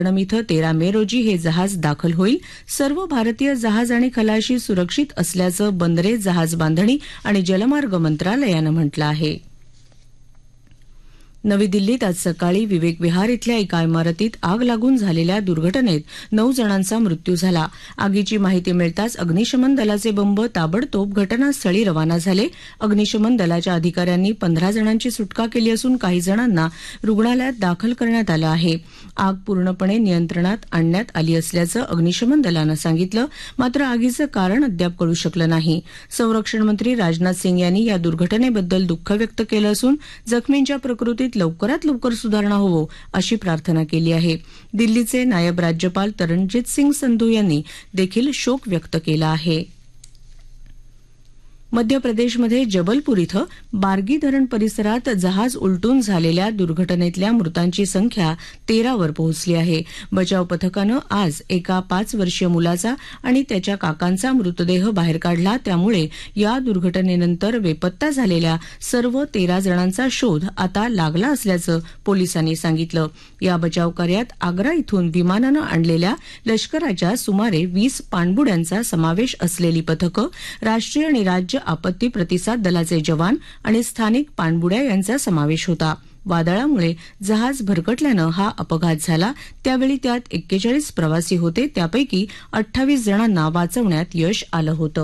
इथं 13 मे रोजी हे जहाज दाखल होईल. सर्व भारतीय जहाज आणि खलाशी सुरक्षित असल्याचं बंदरे, जहाज बांधणी आणि जलमार्ग मंत्रालयानं म्हटलं आहे. नवी दिल्लीत आज सकाळी विवेक विहार इथल्या एका इमारतीत आग लागून झालेल्या दुर्घटनेत 9 जणांचा मृत्यू झाला. आगीची माहिती मिळताच अग्निशमन दलाचे बंब ताबडतोब घटनास्थळी रवाना झाले. अग्निशमन दलाच्या अधिकाऱ्यांनी 15 जणांची सुटका केली असून काही जणांना रुग्णालयात दाखल करण्यात आलं आहे. आग पूर्णपणे नियंत्रणात आणण्यात आली असल्याचं अग्निशमन दलानं सांगितलं. मात्र आगीचं कारण अद्याप कळू शकलं नाही. संरक्षण मंत्री राजनाथ सिंग यांनी या दुर्घटनेबद्दल दुःख व्यक्त केलं असून जखमींच्या प्रकृतीत लवकरात लवकर सुधारणा होवो अशी प्रार्थना केली आहे. दिल्लीचे नायब राज्यपाल तरणजीत सिंग संधू यांनी देखील शोक व्यक्त केला आहे. मध्य प्रदेशमध्ये जबलपूर इथं बार्गी धरण परिसरात जहाज उलटून झालेल्या दुर्घटनेतल्या मृतांची संख्या 13 वर पोहोचली आहे. बचाव पथकानं आज एका 5 वर्षीय मुलाचा आणि त्याच्या काकांचा मृतदेह बाहेर काढला. त्यामुळे या दुर्घटनेनंतर बेपत्ता झालेल्या सर्व 13 जणांचा शोध आता लागला असल्याचं पोलिसांनी सांगितलं. या बचाव कार्यात आग्रा इथून विमानानं आणलेल्या लष्कराच्या सुमारे 20 पाणबुड्यांचा समावेश असलेली पथकं, राष्ट्रीय आणि राज्य आपत्ती प्रतिसाद दलाचे जवान आणि स्थानिक पाणबुड्या यांचा समावेश होता. वादळामुळे जहाज भरकटल्यानं हा अपघात झाला. त्यावेळी त्यात 41 प्रवासी होते. त्यापैकी 28 जणांना वाचवण्यात यश आलं होतं.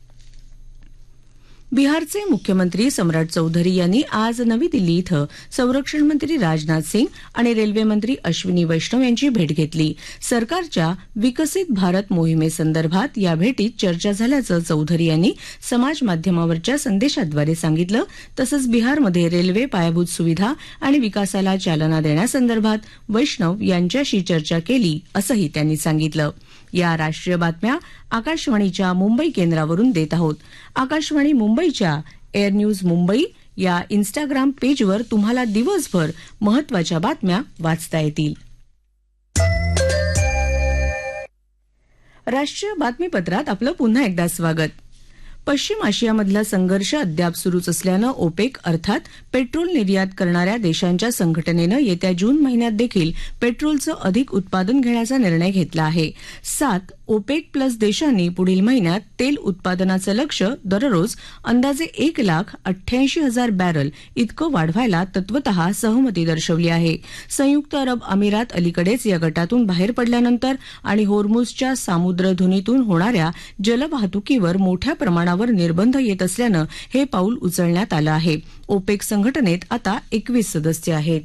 बिहारचे मुख्यमंत्री सम्राट चौधरी यांनी आज नवी दिल्ली इथं संरक्षण मंत्री राजनाथ सिंग आणि रेल्वे मंत्री अश्विनी वैष्णव यांची भेट घेतली. सरकारच्या विकसित भारत मोहिमेसंदर्भात या भेटीत चर्चा झाल्याचं चौधरी यांनी समाज माध्यमावरच्या संदेशाद्वारे सांगितलं. तसंच बिहारमध्ये रेल्वे पायाभूत सुविधा आणि विकासाला चालना देण्यासंदर्भात वैष्णव यांच्याशी चर्चा केली असंही त्यांनी सांगितलं. या राष्ट्रीय बातम्या आकाशवाणीच्या मुंबई केंद्रावरून देत आहोत. आकाशवाणी मुंबईच्या एअर न्यूज मुंबई या इन्स्टाग्राम पेजवर तुम्हाला दिवसभर महत्त्वाच्या बातम्या वाचता येतील. राष्ट्रीय बातमीपत्रात आपलं पुन्हा एकदा स्वागत. पश्चिम आशियामधला संघर्ष अद्याप सुरूच असल्यानं ओपेक अर्थात पेट्रोल निर्यात करणाऱ्या देशांच्या संघटनेनं येत्या जून महिन्यात देखील पेट्रोलचं अधिक उत्पादन घेण्याचा निर्णय घेतला आहे. 7 ओपेक प्लस देशांनी पुढील महिन्यात तेल उत्पादनाचं लक्ष्य दररोज अंदाजे 1,88,000 बॅरल इतकं वाढवायला तत्वतः सहमती दर्शवली आहे. संयुक्त अरब अमिरात अलीकडेच या गटातून बाहेर पडल्यानंतर आणि होर्मुझच्या सामुद्रधुनीतून होणाऱ्या जलवाहतुकीवर मोठ्या प्रमाणावर निर्बंध येत असल्यानं हे पाऊल उचलण्यात आलं आहे. ओपेक संघटनेत आता 21 सदस्य आहेत.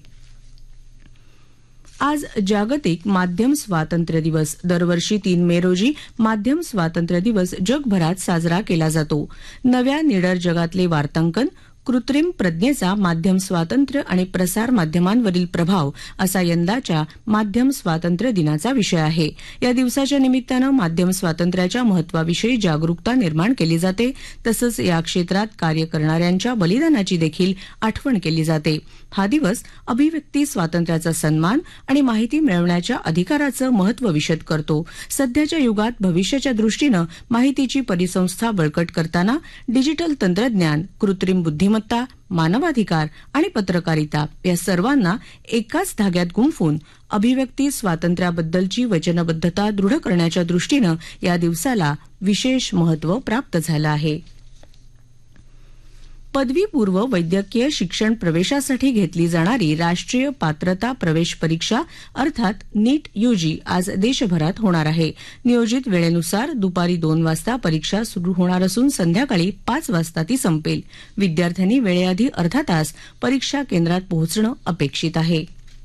आज जागतिक माध्यम स्वातंत्र्य दिवस. दरवर्षी 3 मे रोजी माध्यम स्वातंत्र्य दिवस जगभरात साजरा केला जातो. नव्या निडर जगातले वार्तांकन, कृत्रिम प्रज्ञेचा माध्यम स्वातंत्र्य आणि प्रसार माध्यमांवरील प्रभाव असा यंदाच्या माध्यम स्वातंत्र्य दिनाचा विषय आहे. या दिवसाच्या निमित्तानं माध्यम स्वातंत्र्याच्या महत्वाविषयी जागरूकता निर्माण केली जाते. तसंच या क्षेत्रात कार्य करणाऱ्यांच्या बलिदानाची देखील आठवण केली जाते. हा दिवस अभिव्यक्ती स्वातंत्र्याचा सन्मान आणि माहिती मिळवण्याच्या अधिकाराचं महत्त्व विशद करतो. सध्याच्या युगात भविष्याच्या दृष्टीनं माहितीची परिसंस्था बळकट करताना डिजिटल तंत्रज्ञान, कृत्रिम बुद्धिमत्ता, मानवाधिकार आणि पत्रकारिता या सर्वांना एकाच धाग्यात गुंफून अभिव्यक्ती स्वातंत्र्याबद्दलची वचनबद्धता दृढ करण्याच्या दृष्टीनं या दिवसाला विशेष महत्त्व प्राप्त झालं आहे. पदवीपूर्व वैद्यकीय शिक्षण प्रवेशासाठी घेतली जाणारी राष्ट्रीय पात्रता प्रवेश परीक्षा अर्थात नीट यूजी आज देशभरात होणार आहे. नियोजित वेळेनुसार दुपारी 2 वाजता परीक्षा सुरू होणार असून संध्याकाळी 5 वाजता ती संपेल. विद्यार्थ्यांनी वेळेआधी अर्धा तास परीक्षा केंद्रात पोहोचणं अपेक्षित आहे.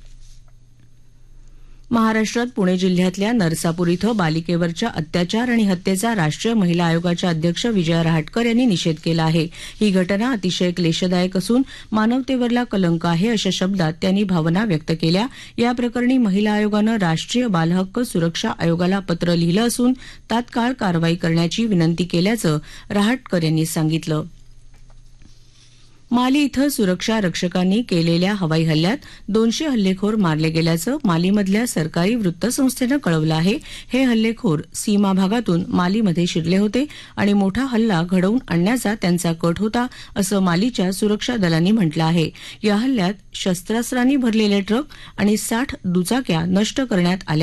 महाराष्ट्रात पुणे जिल्ह्यातल्या नरसापूर इथं बालिकेवरच्या अत्याचार आणि हत्येचा राष्ट्रीय महिला आयोगाच्या अध्यक्ष विजया रहाटकर यांनी निषेध केला आहे. ही घटना अतिशय क्लेशदायक असून मानवतेवरला कलंक आहे अशा शब्दात त्यांनी भावना व्यक्त केल्या. या प्रकरणी महिला आयोगानं राष्ट्रीय बालहक्क सुरक्षा आयोगाला पत्र लिहिलं असून तात्काळ कारवाई करण्याची विनंती केल्याचं रहाटकर यांनी सांगितलं. माली इथं सुरक्षा रक्षकांनी केलेल्या हवाई हल्ल्यात 200 हल्लेखोर मारले गेल्याचं मालीमधल्या सरकारी वृत्तसंस्थेनं कळवलं आहे. हे हल्लेखोर सीमा भागातून मालीमध्ये शिरले होते आणि मोठा हल्ला घडवून आणण्याचा त्यांचा कट होता, असं मालीच्या सुरक्षा दलांनी म्हटलं आहे. या हल्ल्यात शस्त्रास्त्रांनी भरलेले ट्रक आणि 60 दुचाक्या नष्ट करण्यात आल्या